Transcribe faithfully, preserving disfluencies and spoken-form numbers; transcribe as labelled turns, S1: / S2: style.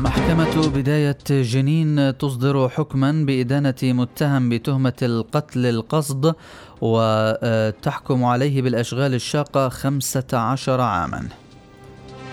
S1: محكمة بداية جنين تصدر حكما بإدانة متهم بتهمة القتل القصد وتحكم عليه بالأشغال الشاقة خمسة عشر عاما.